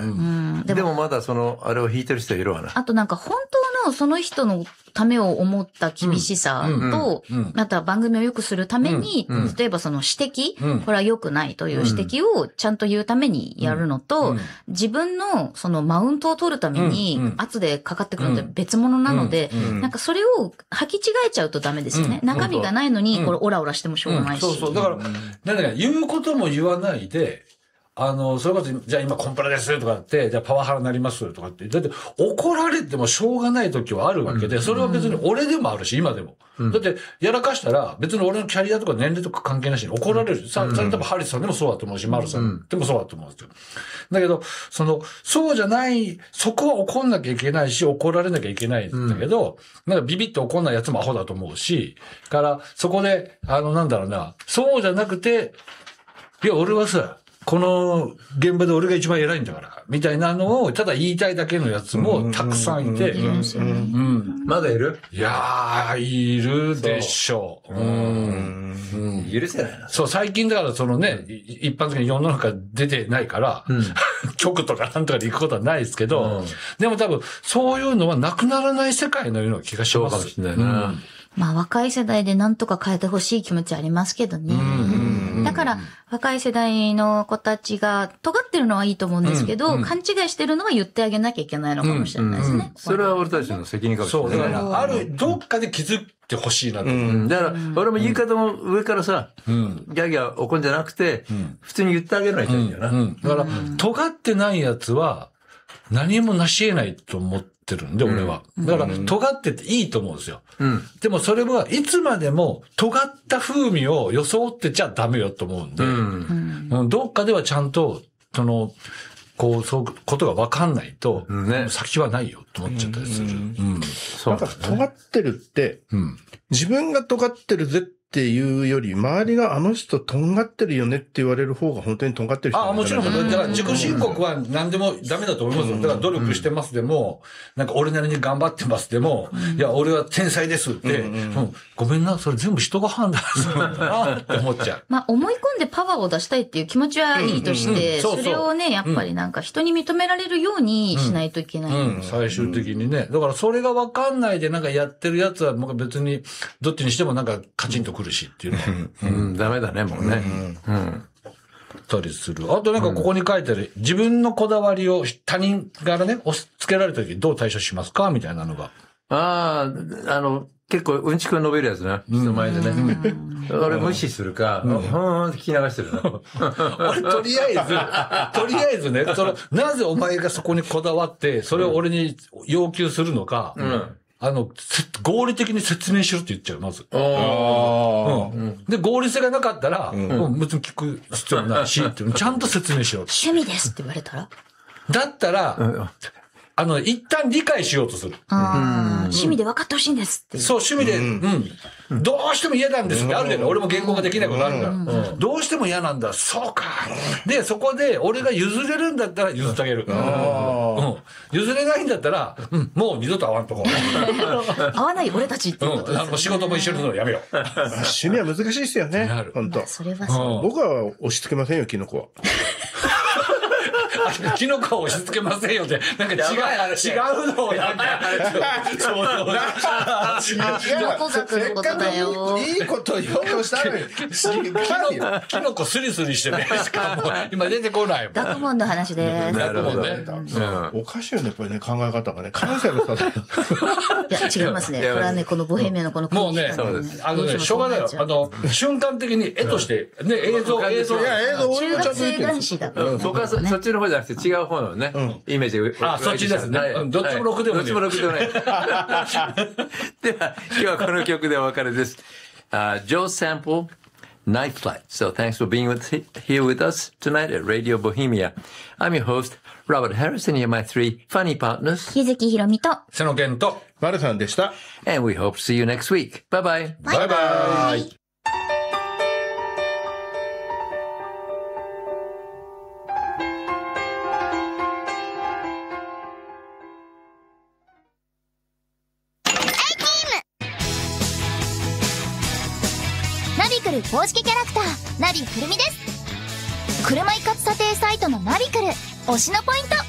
でもまだあれを引いてる人いるわな。 あとなんか本当のその人のためを思った厳しさと、また番組を良くするために、例えばその指摘、これは良くないという指摘をちゃんと言うためにやるのと、自分のそのマウントを取るために圧でかかってくるのって別物なので、なんかそれを履き違えちゃうとダメですよね。中身がないのに、これオラオラしてもしょうがないし。 そうそう。だから、なんだか言うことも言わないで、それこそ、じゃあ今コンプラですとかって、じゃあパワハラになりますとかって、だって怒られてもしょうがない時はあるわけで、それは別に俺でもあるし、今でも。だって、やらかしたら、別に俺のキャリアとか年齢とか関係なしに怒られる。それ多分ハリスさんでもそうだと思うし、マルさんでもそうだと思うんですよ。だけど、そうじゃない、そこは怒んなきゃいけないし、怒られなきゃいけないんだけど、なんかビビって怒んないやつもアホだと思うし、から、そこで、なんだろうな、そうじゃなくて、いや、俺はさ、この現場で俺が一番偉いんだから、みたいなのをただ言いたいだけのやつもたくさんいて。 まだいる？ いやー、いるでしょう。 許せないな。 そう、最近だから一般的に世の中出てないから、局とかなんとかで行くことはないですけど、でも多分そういうのはなくならない世界のような気がします。 そうかもしれないな。 まあ若い世代でなんとか変えてほしい気持ちありますけどね。だから若い世代の子たちが尖ってるのはいいと思うんですけど、勘違いしてるのは言ってあげなきゃいけないのかもしれないですね。 それは俺たちの責任かもしれない。 そう、だからどっかで気づいてほしいなと。 だから俺も言い方も上からさ、ギャーギャー怒んじゃなくて、普通に言ってあげないといいんだよな。 だから尖ってないやつは何も成し得ないと思ってるんで、俺は。だから、尖ってていいと思うんですよ。でもそれはいつまでも尖った風味を装ってちゃダメよと思うんで、どっかではちゃんと、そういうことが分かんないと、先はないよと思っちゃったりする。 だから尖ってるって、自分が尖ってるぜっていうより、周りがあの人とんがってるよねって言われる方が本当にとんがってる人なんもちろん。だから自己申告は何でもダメだと思いますよ。だから努力してますでも、なんか俺なりに頑張ってますでも、いや、俺は天才ですって、ごめんな、それ全部人が判断するんだなって思っちゃう。 まあ思い込んでパワーを出したいっていう気持ちはいいとして、それをね、やっぱりなんか人に認められるようにしないといけない。 最終的にね。だからそれが分かんないでなんかやってるやつは、別にどっちにしてもなんかカチンとくるしっていうのは。 ダメだね、もうね。 たりする。あとなんかここに書いてある、自分のこだわりを他人からね、押し付けられた時どう対処しますかみたいなのが。 結構うんちくが伸びるやつね。人前でね。俺無視するか、聞き流してるの。 俺とりあえずね、なぜお前がそこにこだわって、それを俺に要求するのか、合理的に説明しろって言っちゃう、まず。で、合理性がなかったら、別に聞く必要ないし、ちゃんと説明しろ。 趣味ですって言われたらだったら、一旦理解しようとする。 趣味で分かってほしいんですって。 そう、趣味で、どうしても嫌なんですってあるけど、俺も言語ができないことあるから。どうしても嫌なんだ。そうか。で、そこで俺が譲れるんだったら譲ってあげる。譲れないんだったら、もう二度と会わんとこ。 会わない俺たちっていうことです。 仕事も一緒にするのやめよう。 趣味は難しいですよね。本当。 それはそう。 僕は押し付けませんよ、キノコは。 キノコを押し付けませんよって、なんか違うのをなんか、 キノコ学のことだよ。 いいこと言おうとしたのに。 キノコスリスリしてね、しかも、今出てこないもん。 学問の話です。 なるほどね。 おかしいよね、やっぱりね、考え方がね。関西の方だよ。 いや、違いますね。これはね、このボヘミアのこのもうね、しょうがないよ。瞬間的に絵として、ね、映像。 いや、映像、 中学生男子だと。 僕はそっちの方じゃなくて違う方のね、イメージを。そっちですね。どっちもろくでもない。 どっちもろくでもない。では、今日はこの曲でお別れです。Joe Sample, Night Flight. So thanks for being here with us tonight at Radio Bohemia. I'm your host, Robert Harrison. You're my three funny partners. ゆずきひろみと、 瀬野健と、 マルさんでした。 And we hope to see you next week. Bye bye. Bye bye. ナビクル公式キャラクターナビくるみです。車一括査定サイトのナビクル推しのポイント